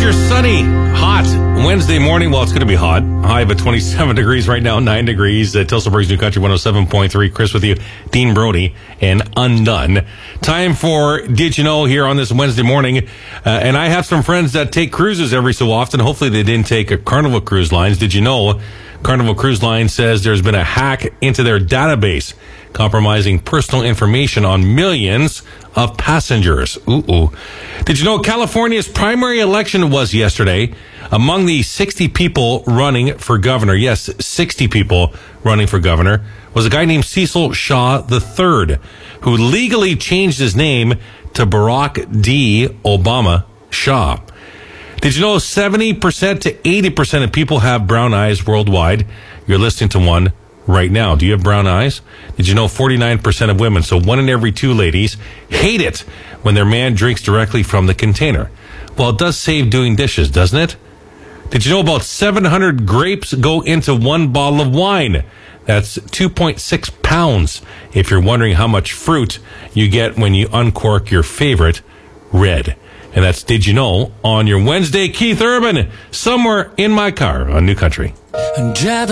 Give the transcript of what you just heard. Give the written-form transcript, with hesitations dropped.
your sunny, hot Wednesday morning. Well, it's going to be hot. High of 27 degrees right now, 9 degrees. Tillsonburg's New Country 107.3. Chris with you, Dean Brody, and Undone. Time for Did You Know here on this Wednesday morning. And I have some friends that take cruises every so often. Hopefully they didn't take a Carnival Cruise Lines. Did you know Carnival Cruise Line says there's been a hack into their database, compromising personal information on millions of passengers. Ooh. Did you know California's primary election was yesterday? Among the 60 people running for governor, yes, 60 people running for governor, was a guy named Cecil Shaw III, who legally changed his name to Barack D. Obama Shaw. Did you know 70% to 80% of people have brown eyes worldwide? You're listening to one right now. Do you have brown eyes? Did you know 49% of women, so 1 in every 2 ladies, hate it when their man drinks directly from the container? Well, it does save doing dishes, doesn't it? Did you know about 700 grapes go into 1 bottle of wine? That's 2.6 pounds, if you're wondering how much fruit you get when you uncork your favorite red. And that's Did You Know on your Wednesday. Keith Urban, Somewhere in My Car on New Country.